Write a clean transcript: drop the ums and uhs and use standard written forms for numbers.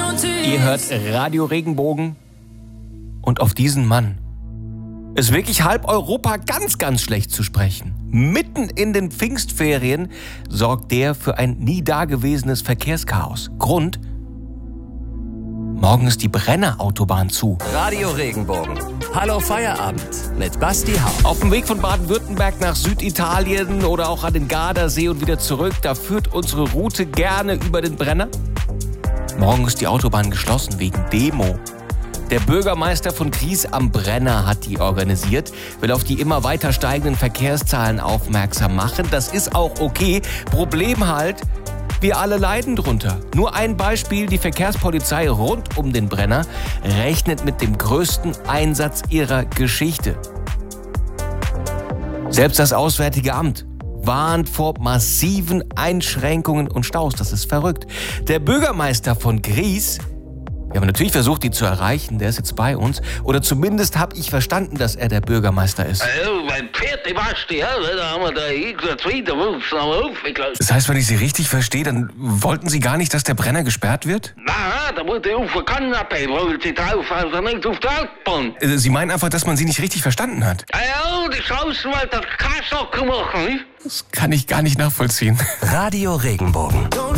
Ihr hört Radio Regenbogen und auf diesen Mann ist wirklich halb Europa ganz, ganz schlecht zu sprechen. Mitten in den Pfingstferien sorgt der für ein nie dagewesenes Verkehrschaos. Grund? Morgen ist die Brenner-Autobahn zu. Radio Regenbogen. Hallo Feierabend mit Basti Haupt. Auf dem Weg von Baden-Württemberg nach Süditalien oder auch an den Gardasee und wieder zurück, da führt unsere Route gerne über den Brenner. Morgen ist die Autobahn geschlossen wegen Demo. Der Bürgermeister von Gries am Brenner hat die organisiert, will auf die immer weiter steigenden Verkehrszahlen aufmerksam machen. Das ist auch okay. Problem halt, wir alle leiden drunter. Nur ein Beispiel, die Verkehrspolizei rund um den Brenner rechnet mit dem größten Einsatz ihrer Geschichte. Selbst das Auswärtige Amt warnt vor massiven Einschränkungen und Staus. Das ist verrückt. Der Bürgermeister von Gries, wir haben natürlich versucht, ihn zu erreichen, der ist jetzt bei uns. Oder zumindest habe ich verstanden, dass er der Bürgermeister ist. Das heißt, wenn ich Sie richtig verstehe, dann wollten Sie gar nicht, dass der Brenner gesperrt wird? Nein, da muss ich auf der Kanapé, weil Sie drauf, also nicht auf der Autobahn. Sie meinen einfach, dass man Sie nicht richtig verstanden hat? Ja, die Straßen wollte keine Sache machen, nicht? Das kann ich gar nicht nachvollziehen. Radio Regenbogen.